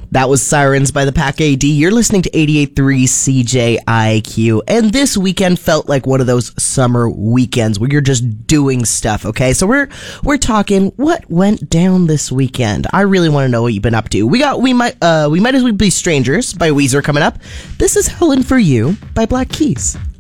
That was Sirens by the Pack AD. You're listening to 88.3 CJIQ. And this weekend felt like one of those summer weekends where you're just doing stuff, okay? So we're talking what went down this weekend. I really want to know what you've been up to. We might as well be strangers by Weezer coming up. This is Helen for You by Black Keys.